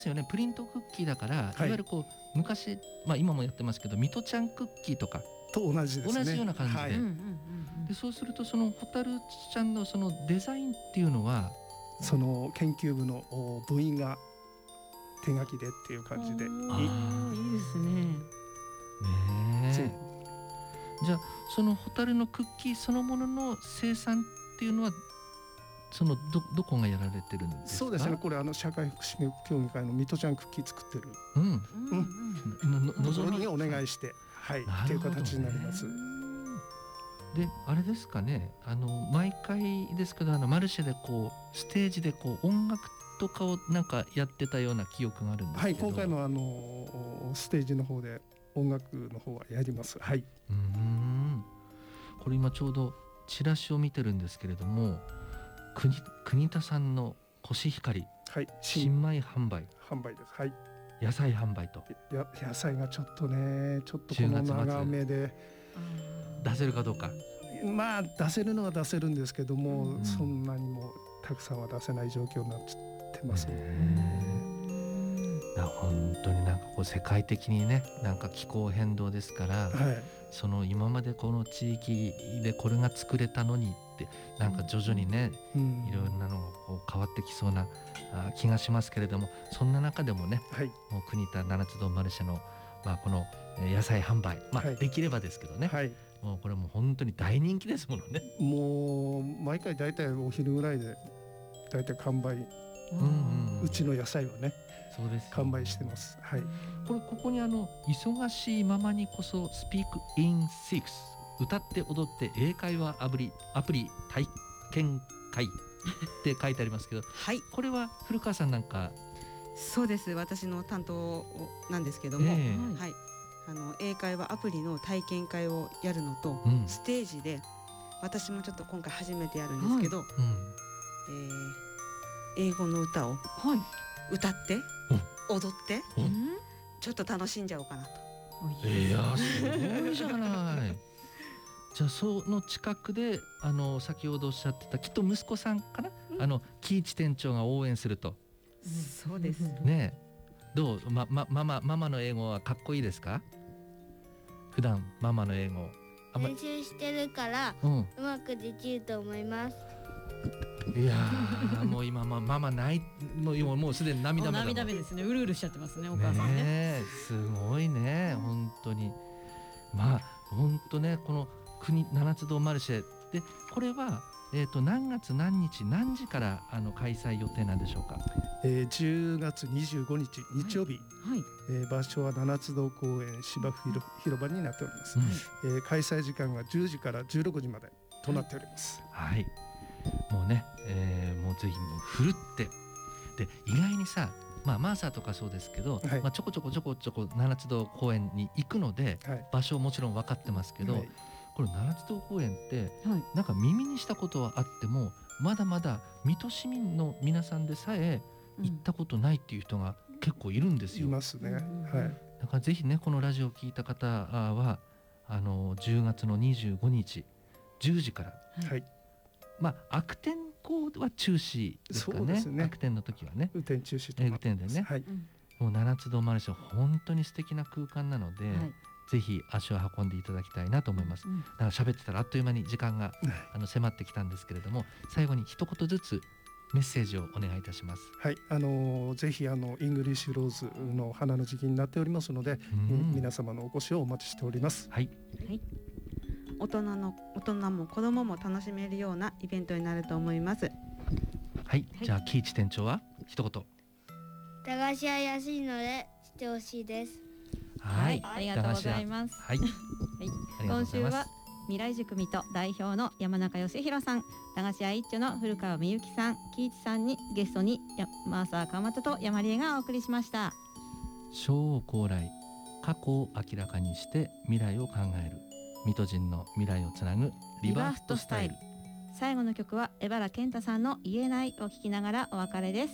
ですよね。プリントクッキーだから、 はいいわゆるこう昔、今もやってますけど水戸ちゃんクッキーとかと同じですね。 同じような感じで、 はいでそうするとそのホタルちゃんのそのデザインっていうのはその研究部の部員が手書きでっていう感じで、 いいですね。 ねじゃあそのホタルのクッキーそのものの生産っていうのはそのどこがやられてるんですか？ そうですね。これ社会福祉協議会の水戸ちゃんクッキー作ってるところにお願いして、はいっていう形になります。 であれですかね、毎回ですけどマルシェでこうステージでこう音楽とかをなんかやってたような記憶があるんですけど、 はい、今回のステージの方で音楽の方はやります。はい。 これ今ちょうどチラシを見てるんですけれども、国田さんのコシヒカリ、 はい、 新米販売です。はい。 野菜販売と野菜がちょっとこの長めで出せるかどうか。 出せるのは出せるんですけども、そんなにもたくさんは出せない状況になっちゃってますね。 本当になんかこう世界的にね、なんか気候変動ですから、 はい、 その今までこの地域でこれが作れたのにってなんか徐々にね、いろんなのがこう変わってきそうな気がしますけれども、そんな中でもね、もう国田七つ堂マルシェの、この野菜販売、できればですけどね、もうこれも本当に大人気ですものね。 もう毎回だいたいお昼ぐらいでだいたい完売、うちの野菜はね、 そうですよ、 完売してます。はい。 ここに忙しいままにこそ Speak in Six 歌って踊って英会話アプリ体験会って書いてありますけど、 はい、 これは古川さんなんか。 そうです、私の担当なんですけども、はい、英会話アプリの体験会をやるのと、ステージで私もちょっと今回初めてやるんですけど、英語の歌を歌って踊ってちょっと楽しんじゃおうかなと。 いやすごいじゃないじゃあその近くで先ほどおっしゃってたきっと息子さんかな、喜一店長が応援すると。 そうですね。どう、ママの英語はかっこいいですか？普段ママの英語練習してるからうまくできると思います。 いやもう今ママもうすでに涙目ですね。うるうるしちゃってますね、お母さんね。 すごいね、本当に。本当ね、この国七つ堂マルシェでこれは何月何日何時から開催予定なんでしょうか ？10月25日日曜日、場所は七つ堂公園芝生広場になっております。開催時間が10時から16時までとなっております。 はい、もうね、もうぜひもうふるってで、意外にさ、マーサーとかそうですけど、ちょこちょこ七つ堂公園に行くので、場所もちろん分かってますけど、これ七つ堂公園って、なんか耳にしたことはあってもまだまだ水戸市民の皆さんでさえ行ったことないっていう人が結構いるんですよ。 いますね。 だからぜひね、このラジオを聞いた方は10月の25日10時から、悪天候は中止ですかね。悪天の時はね、 雨天中止となってます。 雨天でね、もう七つ堂マルシェ本当に素敵な空間なので、ぜひ足を運んでいただきたいなと思います。だから喋ってたらあっという間に時間が迫ってきたんですけれども、最後に一言ずつメッセージをお願いいたします。 はい、ぜひイングリッシュローズの花の時期になっておりますので、皆様のお越しをお待ちしております。 はい、大人も子供も楽しめるようなイベントになると思います。 はい、じゃあ喜一店長は一言。 駄菓子屋安いのでしてほしいです。 はい、ありがとうございます。今週は未来塾水戸代表の山中義弘さん、駄菓子屋一丁の古川美幸さん、喜一さんにゲストにマーサー川又と山里がお送りしました。 将高来、過去を明らかにして未来を考える、水戸人の未来をつなぐリバーフットスタイル。 最後の曲は江原健太さんの言えないを聞きながらお別れです。